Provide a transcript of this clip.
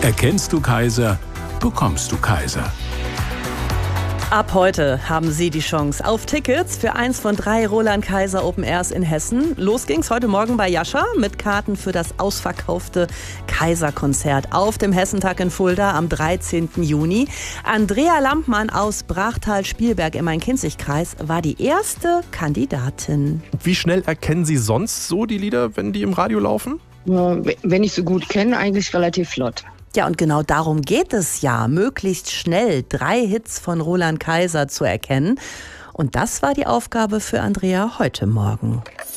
Erkennst du Kaiser, bekommst du Kaiser. Ab heute haben Sie die Chance auf Tickets für eins von 3 Roland Kaiser Open Airs in Hessen. Los ging's heute Morgen bei Jascha mit Karten für das ausverkaufte Kaiser-Konzert auf dem Hessentag in Fulda am 13. Juni. Andrea Lampmann aus Brachtal-Spielberg im Main-Kinzig-Kreis war die erste Kandidatin. Wie schnell erkennen Sie sonst so die Lieder, wenn die im Radio laufen? Ja, wenn ich sie gut kenne, eigentlich relativ flott. Ja, und genau darum geht es ja, möglichst schnell 3 Hits von Roland Kaiser zu erkennen. Und das war die Aufgabe für Andrea heute Morgen.